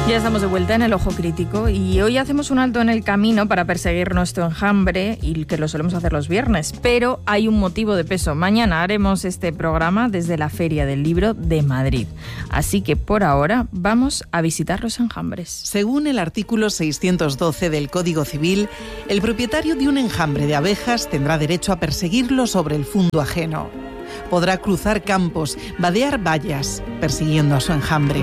Ya estamos de vuelta en el Ojo Crítico y hoy hacemos un alto en el camino para perseguir nuestro enjambre, y que lo solemos hacer los viernes, pero hay un motivo de peso. Mañana haremos este programa desde la Feria del Libro de Madrid, así que por ahora vamos a visitar los enjambres. Según el artículo 612 del Código Civil, el propietario de un enjambre de abejas tendrá derecho a perseguirlo sobre el fundo ajeno. Podrá cruzar campos, vadear vallas, persiguiendo a su enjambre.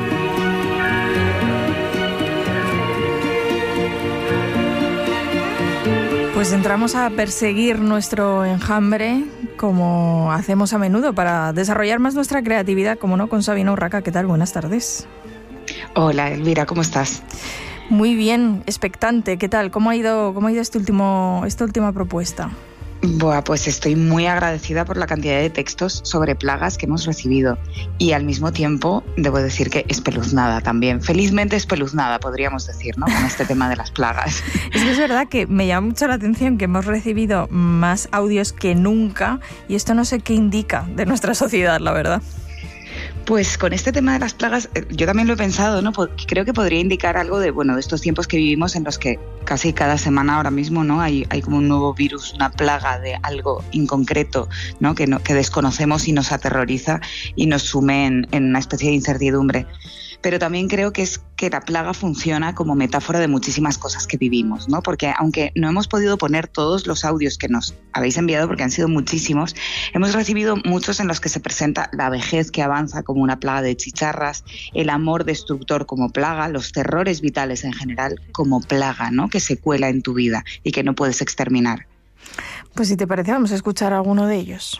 Pues entramos a perseguir nuestro enjambre, como hacemos a menudo, para desarrollar más nuestra creatividad, como no, con Sabina Urraca. ¿Qué tal? Buenas tardes. Hola, Elvira, ¿cómo estás? Muy bien, expectante. ¿Qué tal? ¿Cómo ha ido esta última propuesta? Buah, pues estoy muy agradecida por la cantidad de textos sobre plagas que hemos recibido y al mismo tiempo debo decir que espeluznada también, felizmente espeluznada podríamos decir, ¿no? Con este tema de las plagas. Es que es verdad que me llama mucho la atención que hemos recibido más audios que nunca y esto no sé qué indica de nuestra sociedad, la verdad. Pues con este tema de las plagas, yo también lo he pensado, ¿no? Creo que podría indicar algo de estos tiempos que vivimos en los que casi cada semana ahora mismo, ¿no? Hay como un nuevo virus, una plaga de algo inconcreto, ¿no? Que desconocemos y nos aterroriza y nos sume en una especie de incertidumbre. Pero también creo que es que la plaga funciona como metáfora de muchísimas cosas que vivimos, ¿no? Porque aunque no hemos podido poner todos los audios que nos habéis enviado, porque han sido muchísimos, hemos recibido muchos en los que se presenta la vejez que avanza como una plaga de chicharras, el amor destructor como plaga, los terrores vitales en general como plaga, ¿no? Que se cuela en tu vida y que no puedes exterminar. Pues si te parece, vamos a escuchar alguno de ellos.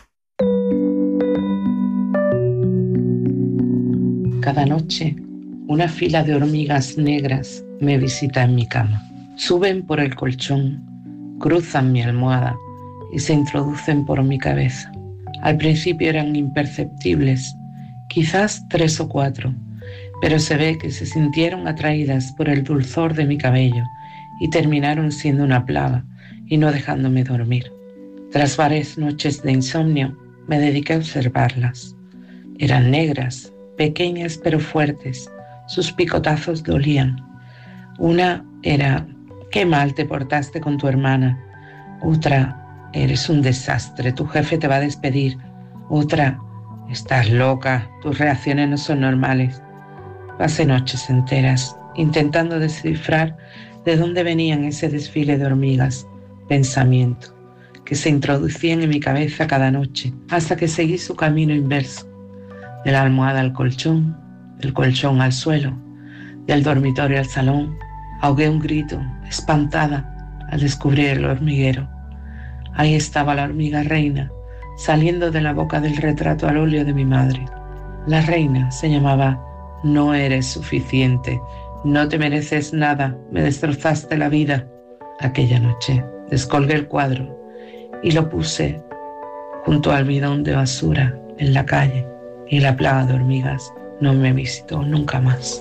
Cada noche, una fila de hormigas negras me visita en mi cama. Suben por el colchón, cruzan mi almohada y se introducen por mi cabeza. Al principio eran imperceptibles, quizás 3 o 4, pero se ve que se sintieron atraídas por el dulzor de mi cabello y terminaron siendo una plaga y no dejándome dormir. Tras varias noches de insomnio, me dediqué a observarlas. Eran negras, pequeñas pero fuertes. Sus picotazos dolían. Una era: qué mal te portaste con tu hermana. Otra: eres un desastre, tu jefe te va a despedir. Otra: estás loca, tus reacciones no son normales. Pasé noches enteras intentando descifrar de dónde venían ese desfile de hormigas, pensamiento, que se introducían en mi cabeza cada noche, hasta que seguí su camino inverso, de la almohada al colchón, del colchón al suelo, del dormitorio al salón. Ahogué un grito, espantada, al descubrir el hormiguero. Ahí estaba la hormiga reina, saliendo de la boca del retrato al óleo de mi madre. La reina se llamaba No eres suficiente, no te mereces nada, me destrozaste la vida. Aquella noche descolgué el cuadro y lo puse junto al bidón de basura en la calle, y la plaga de hormigas no me visitó nunca más.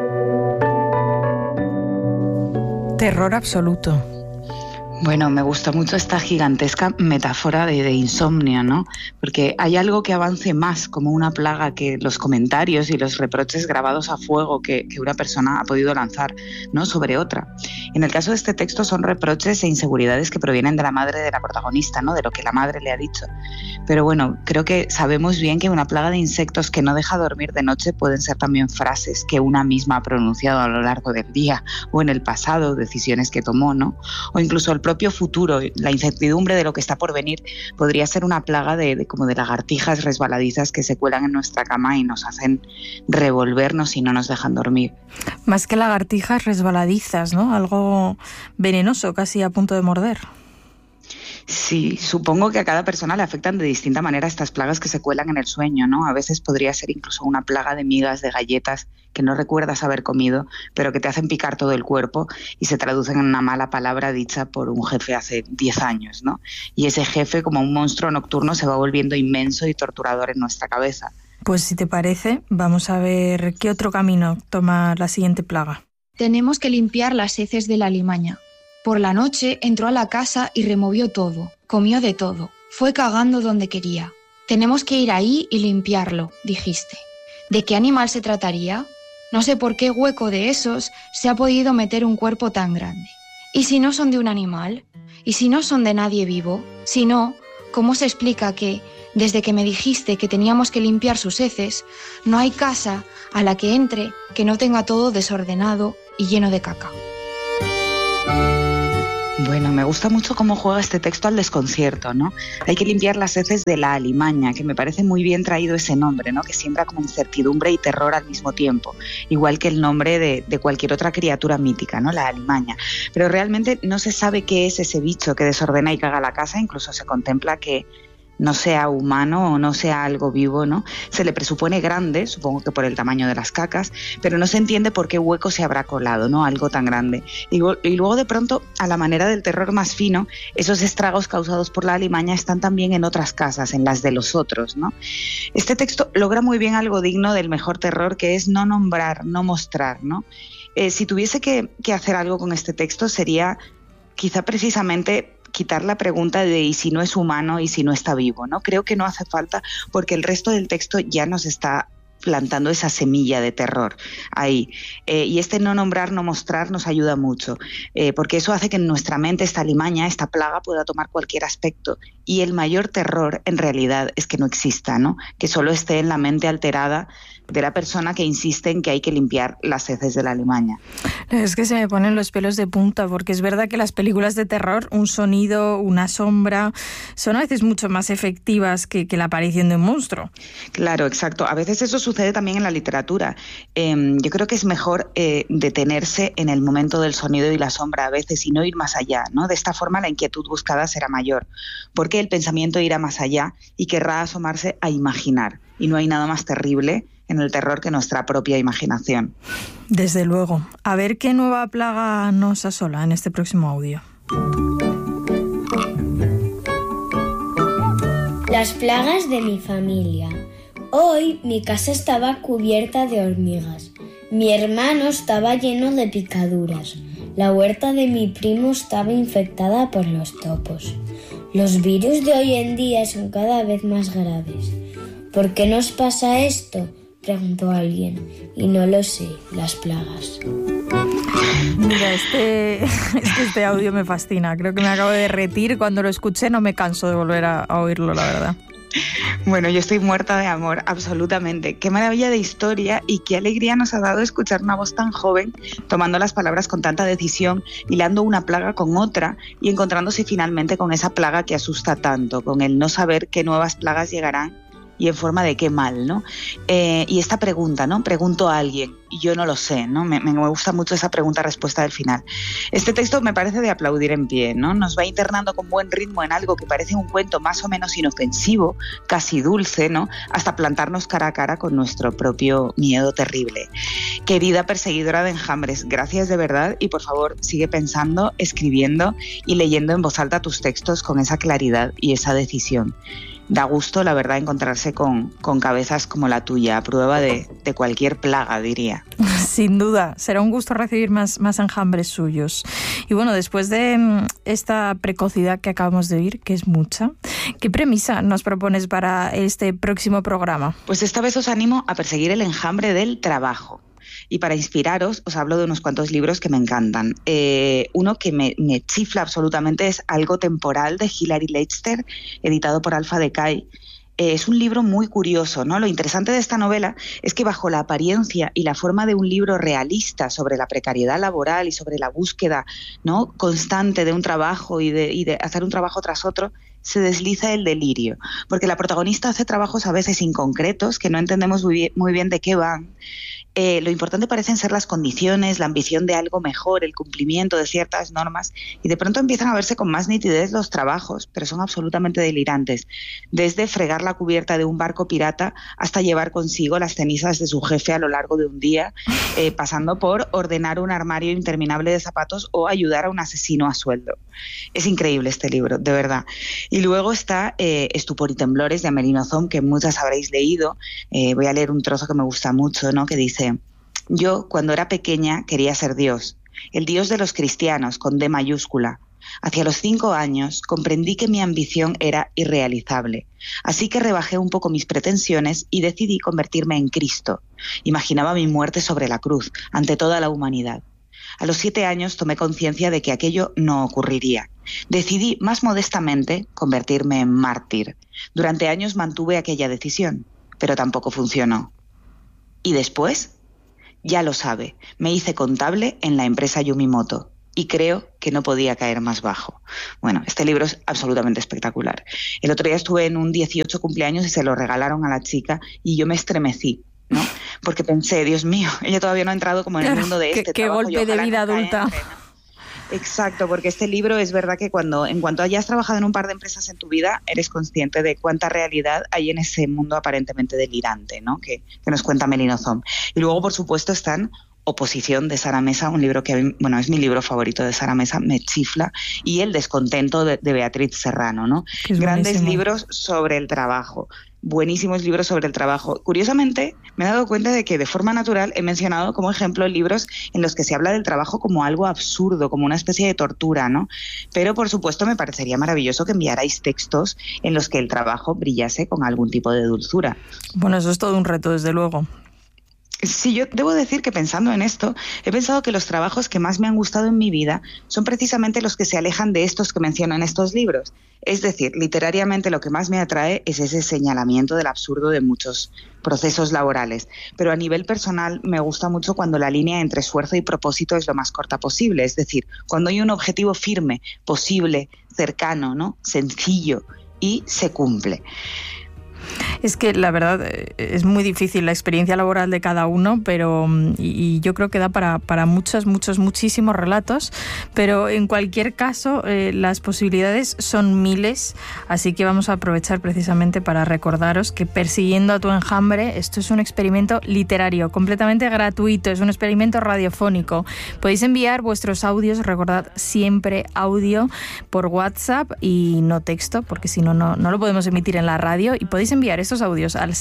Terror absoluto. Bueno, me gusta mucho esta gigantesca metáfora de insomnio, ¿no? Porque hay algo que avance más como una plaga que los comentarios y los reproches grabados a fuego que una persona ha podido lanzar, ¿no? Sobre otra. En el caso de este texto son reproches e inseguridades que provienen de la madre de la protagonista, ¿no? De lo que la madre le ha dicho. Pero bueno, creo que sabemos bien que una plaga de insectos que no deja dormir de noche pueden ser también frases que una misma ha pronunciado a lo largo del día o en el pasado, decisiones que tomó, ¿no? O incluso el propio futuro, la incertidumbre de lo que está por venir, podría ser una plaga como de lagartijas resbaladizas que se cuelan en nuestra cama y nos hacen revolvernos y no nos dejan dormir. Más que lagartijas resbaladizas, ¿no? Algo venenoso, casi a punto de morder. Sí, supongo que a cada persona le afectan de distinta manera estas plagas que se cuelan en el sueño, ¿no? A veces podría ser incluso una plaga de migas de galletas que no recuerdas haber comido, pero que te hacen picar todo el cuerpo y se traducen en una mala palabra dicha por un jefe hace 10 años, ¿no? Y ese jefe, como un monstruo nocturno, se va volviendo inmenso y torturador en nuestra cabeza. Pues si te parece, vamos a ver qué otro camino toma la siguiente plaga. Tenemos que limpiar las heces de la alimaña. Por la noche entró a la casa y removió todo, comió de todo, fue cagando donde quería. Tenemos que ir ahí y limpiarlo, dijiste. ¿De qué animal se trataría? No sé por qué hueco de esos se ha podido meter un cuerpo tan grande. ¿Y si no son de un animal? ¿Y si no son de nadie vivo? Si no, ¿cómo se explica que, desde que me dijiste que teníamos que limpiar sus heces, no hay casa a la que entre que no tenga todo desordenado y lleno de caca? Bueno, me gusta mucho cómo juega este texto al desconcierto, ¿no? Hay que limpiar las heces de la alimaña, que me parece muy bien traído ese nombre, ¿no? Que siembra como incertidumbre y terror al mismo tiempo, igual que el nombre de cualquier otra criatura mítica, ¿no? La alimaña. Pero realmente no se sabe qué es ese bicho que desordena y caga la casa, incluso se contempla que no sea humano o no sea algo vivo, ¿no? Se le presupone grande, supongo que por el tamaño de las cacas, pero no se entiende por qué hueco se habrá colado, ¿no? Algo tan grande. Y luego de pronto, a la manera del terror más fino, esos estragos causados por la alimaña están también en otras casas, en las de los otros, ¿no? Este texto logra muy bien algo digno del mejor terror, que es no nombrar, no mostrar, ¿no? Si tuviese que hacer algo con este texto sería quizá precisamente quitar la pregunta de ¿y si no es humano y si no está vivo? ¿No? Creo que no hace falta, porque el resto del texto ya nos está plantando esa semilla de terror ahí. Y este no nombrar, no mostrar nos ayuda mucho, porque eso hace que en nuestra mente esta alimaña, esta plaga pueda tomar cualquier aspecto. Y el mayor terror en realidad es que no exista, ¿no? Que solo esté en la mente alterada de la persona que insiste en que hay que limpiar las heces de la alimaña. Es que se me ponen los pelos de punta, porque es verdad que las películas de terror, un sonido, una sombra, son a veces mucho más efectivas que la aparición de un monstruo. Claro, exacto. A veces eso sucede también en la literatura. Yo creo que es mejor detenerse en el momento del sonido y la sombra a veces y no ir más allá, ¿no? De esta forma la inquietud buscada será mayor, porque el pensamiento irá más allá y querrá asomarse a imaginar. Y no hay nada más terrible en el terror que nuestra propia imaginación. Desde luego. A ver qué nueva plaga nos asola en este próximo audio. Las plagas de mi familia. Hoy mi casa estaba cubierta de hormigas. Mi hermano estaba lleno de picaduras. La huerta de mi primo estaba infectada por los topos. Los virus de hoy en día son cada vez más graves. ¿Por qué nos pasa esto?, preguntó alguien. Y no lo sé, las plagas. Mira, este audio me fascina. Creo que me acabo de derretir. Cuando lo escuché no me canso de volver a oírlo, la verdad. Bueno, yo estoy muerta de amor, absolutamente. Qué maravilla de historia y qué alegría nos ha dado escuchar una voz tan joven, tomando las palabras con tanta decisión, hilando una plaga con otra y encontrándose finalmente con esa plaga que asusta tanto, con el no saber qué nuevas plagas llegarán y en forma de qué mal, ¿no? Y esta pregunta, ¿no? Pregunto a alguien y yo no lo sé, ¿no? Me gusta mucho esa pregunta-respuesta del final. Este texto me parece de aplaudir en pie, ¿no? Nos va internando con buen ritmo en algo que parece un cuento más o menos inofensivo, casi dulce, ¿no? Hasta plantarnos cara a cara con nuestro propio miedo terrible. Querida perseguidora de enjambres, gracias de verdad y por favor sigue pensando, escribiendo y leyendo en voz alta tus textos con esa claridad y esa decisión. Da gusto, la verdad, encontrarse con cabezas como la tuya, a prueba de cualquier plaga, diría. Sin duda, será un gusto recibir más enjambres suyos. Y bueno, después de esta precocidad que acabamos de oír, que es mucha, ¿qué premisa nos propones para este próximo programa? Pues esta vez os animo a perseguir el enjambre del trabajo. Y para inspiraros, os hablo de unos cuantos libros que me encantan. Uno que me chifla absolutamente es Algo temporal, de Hilary Leichter, editado por Alpha Decay. Es un libro muy curioso, ¿no? Lo interesante de esta novela es que bajo la apariencia y la forma de un libro realista sobre la precariedad laboral y sobre la búsqueda, ¿no?, constante de un trabajo y de hacer un trabajo tras otro, se desliza el delirio, porque la protagonista hace trabajos a veces inconcretos que no entendemos muy bien de qué van. Lo importante parecen ser las condiciones, la ambición de algo mejor, el cumplimiento de ciertas normas, y de pronto empiezan a verse con más nitidez los trabajos, pero son absolutamente delirantes, desde fregar la cubierta de un barco pirata hasta llevar consigo las cenizas de su jefe a lo largo de un día, pasando por ordenar un armario interminable de zapatos o ayudar a un asesino a sueldo. Es increíble este libro, de verdad. Y luego está Estupor y temblores, de Amélie Nothomb, que muchas habréis leído. Voy a leer un trozo que me gusta mucho, ¿no?, que dice: yo, cuando era pequeña, quería ser Dios, el Dios de los cristianos, con D mayúscula. Hacia los 5 años comprendí que mi ambición era irrealizable, así que rebajé un poco mis pretensiones y decidí convertirme en Cristo. Imaginaba mi muerte sobre la cruz, ante toda la humanidad. A los 7 años tomé conciencia de que aquello no ocurriría. Decidí, más modestamente, convertirme en mártir. Durante años mantuve aquella decisión, pero tampoco funcionó. ¿Y después? Ya lo sabe, me hice contable en la empresa Yumimoto y creo que no podía caer más bajo. Bueno, este libro es absolutamente espectacular. El otro día estuve en un 18 cumpleaños y se lo regalaron a la chica y yo me estremecí, ¿no? Porque pensé, Dios mío, ella todavía no ha entrado como en el mundo de este trabajo. Qué golpe de vida adulta. Exacto, porque este libro es verdad que en cuanto hayas trabajado en un par de empresas en tu vida, eres consciente de cuánta realidad hay en ese mundo aparentemente delirante, ¿no? que nos cuenta Melino Zom. Y luego, por supuesto, están Oposición de Sara Mesa, un libro que, bueno, es mi libro favorito de Sara Mesa, me chifla, y El descontento de Beatriz Serrano, ¿no? Grandes libros sobre el trabajo. Buenísimos libros sobre el trabajo. Curiosamente, me he dado cuenta de que de forma natural he mencionado como ejemplo libros en los que se habla del trabajo como algo absurdo, como una especie de tortura, ¿no? Pero, por supuesto, me parecería maravilloso que enviarais textos en los que el trabajo brillase con algún tipo de dulzura. Bueno, eso es todo un reto, desde luego. Sí, yo debo decir que pensando en esto, he pensado que los trabajos que más me han gustado en mi vida son precisamente los que se alejan de estos que menciono en estos libros. Es decir, literariamente lo que más me atrae es ese señalamiento del absurdo de muchos procesos laborales. Pero a nivel personal me gusta mucho cuando la línea entre esfuerzo y propósito es lo más corta posible. Es decir, cuando hay un objetivo firme, posible, cercano, ¿no? Sencillo y se cumple. Es que la verdad es muy difícil la experiencia laboral de cada uno, pero y yo creo que da para muchísimos relatos, pero en cualquier caso las posibilidades son miles, así que vamos a aprovechar precisamente para recordaros que Persiguiendo a tu enjambre, esto es un experimento literario completamente gratuito, es un experimento radiofónico. Podéis enviar vuestros audios, recordad siempre audio por WhatsApp y no texto, porque si no lo podemos emitir en la radio, y podéis enviar estos audios al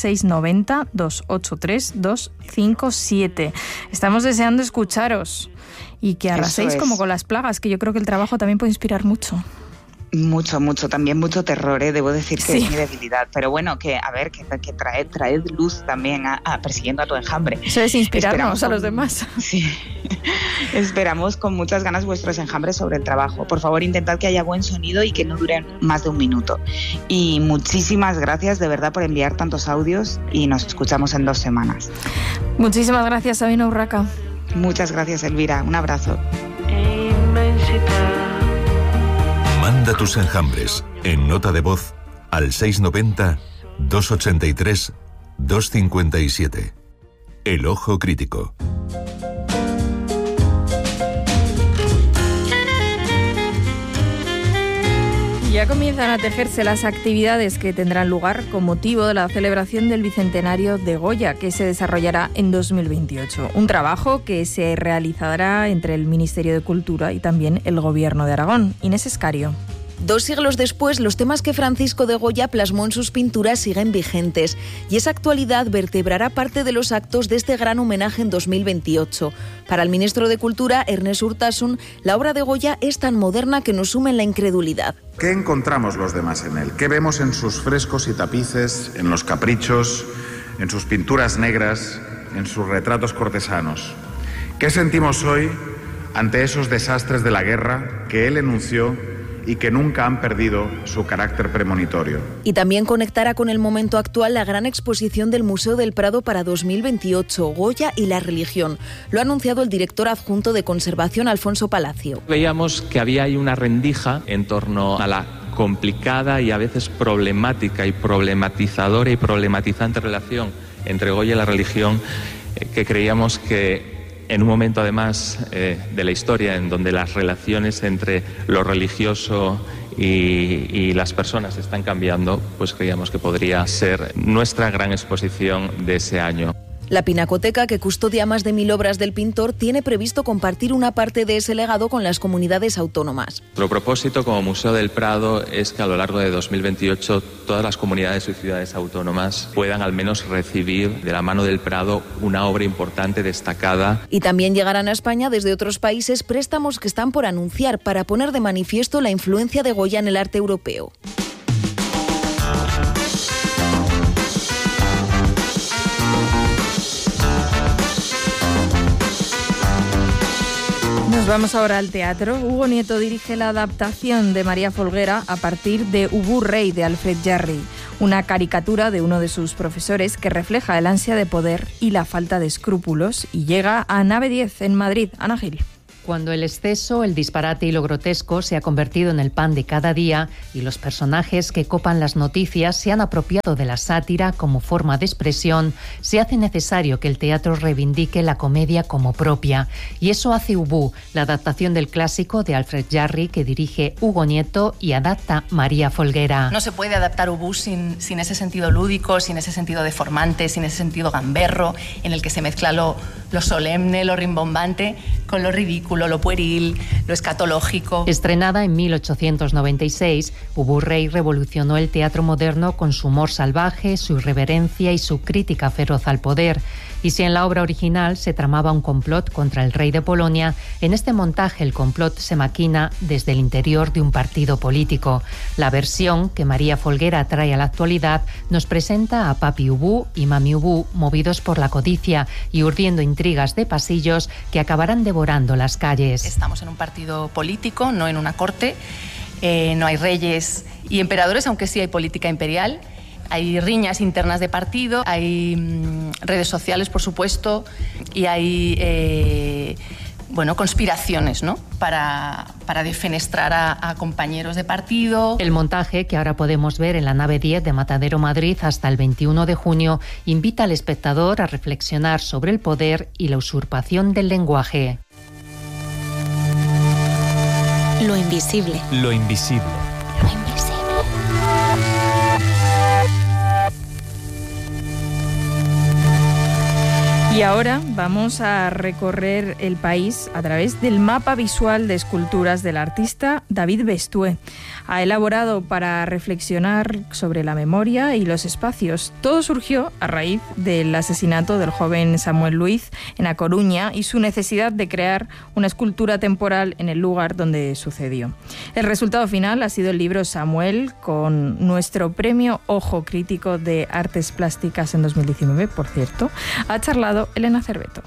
690-283-257. Estamos deseando escucharos y que arraséis como con las plagas, que yo creo que el trabajo también puede inspirar mucho. Mucho, también mucho terror, debo decir que sí. Es mi debilidad, pero bueno, que traed luz también a Persiguiendo a tu enjambre. Eso es inspirarnos a los demás. Sí, esperamos con muchas ganas vuestros enjambres sobre el trabajo. Por favor, intentad que haya buen sonido y que no duren más de 1 minuto. Y muchísimas gracias de verdad por enviar tantos audios y nos escuchamos en 2 semanas. Muchísimas gracias, Sabina Urraca. Muchas gracias, Elvira. Un abrazo. Manda tus enjambres en nota de voz al 690-283-257. El Ojo Crítico. Ya comienzan a tejerse las actividades que tendrán lugar con motivo de la celebración del Bicentenario de Goya, que se desarrollará en 2028. Un trabajo que se realizará entre el Ministerio de Cultura y también el Gobierno de Aragón. Inés Escario. 2 siglos después, los temas que Francisco de Goya plasmó en sus pinturas siguen vigentes, y esa actualidad vertebrará parte de los actos de este gran homenaje en 2028. Para el ministro de Cultura, Ernest Urtasun, la obra de Goya es tan moderna que nos sume en la incredulidad. ¿Qué encontramos los demás en él? ¿Qué vemos en sus frescos y tapices, en los caprichos, en sus pinturas negras, en sus retratos cortesanos? ¿Qué sentimos hoy ante esos desastres de la guerra que él enunció y que nunca han perdido su carácter premonitorio? Y también conectará con el momento actual la gran exposición del Museo del Prado para 2028, Goya y la religión. Lo ha anunciado el director adjunto de Conservación, Alfonso Palacio. Veíamos que había ahí una rendija en torno a la complicada y a veces problemática y problematizadora y problematizante relación entre Goya y la religión, que creíamos que en un momento además de la historia en donde las relaciones entre lo religioso y las personas están cambiando, pues creíamos que podría ser nuestra gran exposición de ese año. La Pinacoteca, que custodia más de 1000 obras del pintor, tiene previsto compartir una parte de ese legado con las comunidades autónomas. Nuestro propósito como Museo del Prado es que a lo largo de 2028 todas las comunidades y ciudades autónomas puedan al menos recibir de la mano del Prado una obra importante, destacada. Y también llegarán a España desde otros países préstamos que están por anunciar para poner de manifiesto la influencia de Goya en el arte europeo. Nos vamos ahora al teatro. Hugo Nieto dirige la adaptación de María Folguera a partir de Ubu Rey de Alfred Jarry, una caricatura de uno de sus profesores que refleja el ansia de poder y la falta de escrúpulos, y llega a Nave 10 en Madrid. Ana Gil. Cuando el exceso, el disparate y lo grotesco se ha convertido en el pan de cada día y los personajes que copan las noticias se han apropiado de la sátira como forma de expresión, se hace necesario que el teatro reivindique la comedia como propia. Y eso hace Ubu, la adaptación del clásico de Alfred Jarry que dirige Hugo Nieto y adapta María Folguera. No se puede adaptar Ubu sin ese sentido lúdico, sin ese sentido deformante, sin ese sentido gamberro, en el que se mezcla lo solemne, lo rimbombante, con lo ridículo, lo pueril, lo escatológico. Estrenada en 1896, Ubu Rey revolucionó el teatro moderno con su humor salvaje, su irreverencia y su crítica feroz al poder. Y si en la obra original se tramaba un complot contra el rey de Polonia, en este montaje el complot se maquina desde el interior de un partido político. La versión que María Folguera trae a la actualidad nos presenta a Papi Ubu y Mami Ubu movidos por la codicia y urdiendo intrigas de pasillos que acabarán devorando las calles. Estamos en un partido político, no en una corte. No hay reyes y emperadores, aunque sí hay política imperial. Hay riñas internas de partido, hay redes sociales, por supuesto, y hay conspiraciones, ¿no? para defenestrar a compañeros de partido. El montaje, que ahora podemos ver en la Nave 10 de Matadero Madrid hasta el 21 de junio, invita al espectador a reflexionar sobre el poder y la usurpación del lenguaje. Lo invisible. Lo invisible. Lo invisible. Y ahora vamos a recorrer el país a través del mapa visual de esculturas del artista David Bestué. Ha elaborado para reflexionar sobre la memoria y los espacios. Todo surgió a raíz del asesinato del joven Samuel Luiz en A Coruña y su necesidad de crear una escultura temporal en el lugar donde sucedió. El resultado final ha sido el libro Samuel, con nuestro premio Ojo Crítico de Artes Plásticas en 2019, por cierto. Ha charlado Elena Cerveto.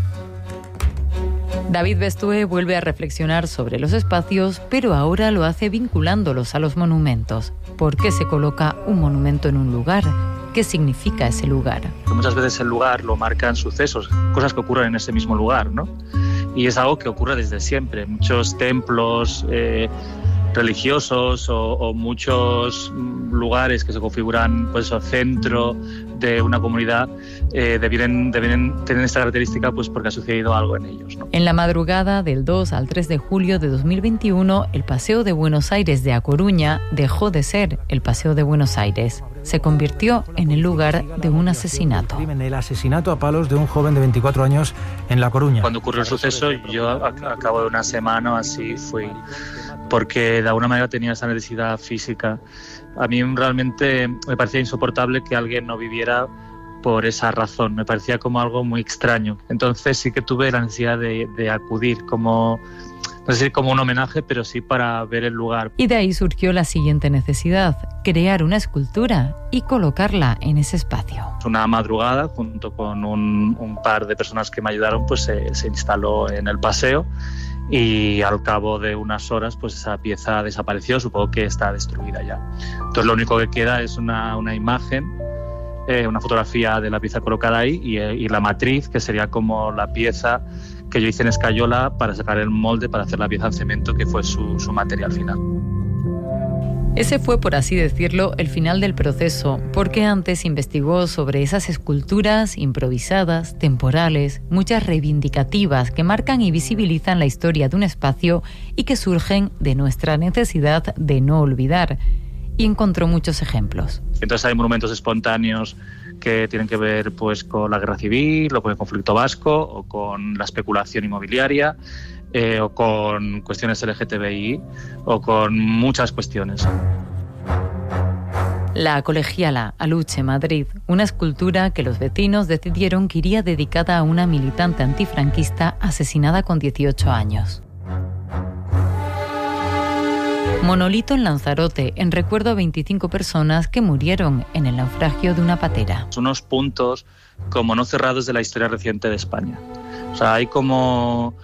David Bestué vuelve a reflexionar sobre los espacios, pero ahora lo hace vinculándolos a los monumentos. ¿Por qué se coloca un monumento en un lugar? ¿Qué significa ese lugar? Muchas veces el lugar lo marcan sucesos, cosas que ocurren en ese mismo lugar, ¿no? Y es algo que ocurre desde siempre. Muchos templos religiosos o muchos lugares que se configuran pues centro de una comunidad deben tener esta característica pues porque ha sucedido algo en ellos, ¿no? En la madrugada del 2 al 3 de julio de 2021, el Paseo de Buenos Aires de A Coruña dejó de ser el Paseo de Buenos Aires. Se convirtió en el lugar de un asesinato. El asesinato a palos de un joven de 24 años en La Coruña. Cuando ocurrió el suceso, yo a cabo de una semana así fui, porque de alguna manera tenía esa necesidad física. A mí realmente me parecía insoportable que alguien no viviera por esa razón, me parecía como algo muy extraño. Entonces sí que tuve la necesidad de acudir, como, no sé si como un homenaje, pero sí para ver el lugar. Y de ahí surgió la siguiente necesidad: crear una escultura y colocarla en ese espacio. Una madrugada, junto con un par de personas que me ayudaron, pues se instaló en el paseo. Y al cabo de unas horas pues esa pieza desapareció, supongo que está destruida ya. Entonces lo único que queda es una imagen, una fotografía de la pieza colocada ahí y la matriz, que sería como la pieza que yo hice en escayola para sacar el molde para hacer la pieza en cemento, que fue su material final. Ese fue, por así decirlo, el final del proceso, porque antes investigó sobre esas esculturas improvisadas, temporales, muchas reivindicativas que marcan y visibilizan la historia de un espacio y que surgen de nuestra necesidad de no olvidar. Y encontró muchos ejemplos. Entonces hay monumentos espontáneos que tienen que ver pues con la guerra civil o con el conflicto vasco o con la especulación inmobiliaria o con cuestiones LGTBI o con muchas cuestiones. La colegiala Aluche Madrid, una escultura que los vecinos decidieron que iría dedicada a una militante antifranquista asesinada con 18 años. Monolito en Lanzarote, en recuerdo a 25 personas que murieron en el naufragio de una patera. Son unos puntos como no cerrados de la historia reciente de España. O sea, hay como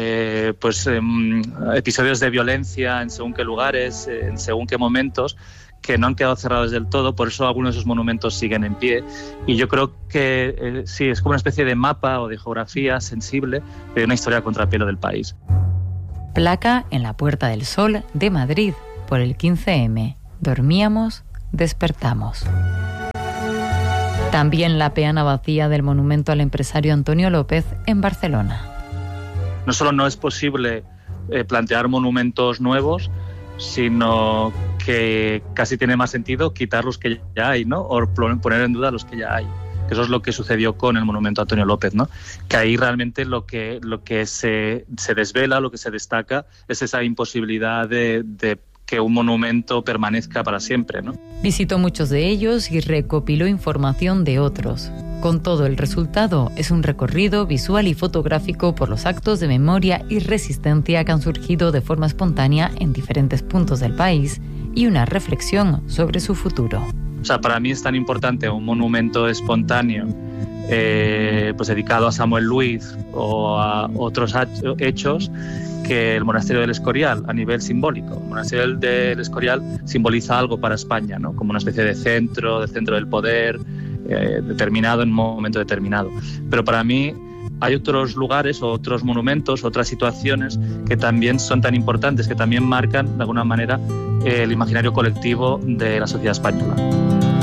episodios de violencia en según qué lugares, en según qué momentos, que no han quedado cerrados del todo, por eso algunos de esos monumentos siguen en pie. Y yo creo que sí, es como una especie de mapa o de geografía sensible de una historia a contrapelo del país. Placa en la Puerta del Sol de Madrid por el 15M. Dormíamos, despertamos. También la peana vacía del monumento al empresario Antonio López en Barcelona. No solo no es posible plantear monumentos nuevos, sino que casi tiene más sentido quitar los que ya hay, ¿no? O poner en duda los que ya hay. Eso es lo que sucedió con el monumento a Antonio López, ¿no? Que ahí realmente lo que se desvela, lo que se destaca, es esa imposibilidad de que un monumento permanezca para siempre, ¿no? Visitó muchos de ellos y recopiló información de otros. Con todo, el resultado es un recorrido visual y fotográfico por los actos de memoria y resistencia que han surgido de forma espontánea en diferentes puntos del país y una reflexión sobre su futuro. O sea, para mí es tan importante un monumento espontáneo pues dedicado a Samuel Luiz o a otros hechos que el Monasterio del Escorial a nivel simbólico. El Monasterio del Escorial simboliza algo para España, ¿no? Como una especie de centro del poder determinado en un momento determinado. Pero para mí hay otros lugares, otros monumentos, otras situaciones que también son tan importantes, que también marcan de alguna manera el imaginario colectivo de la sociedad española.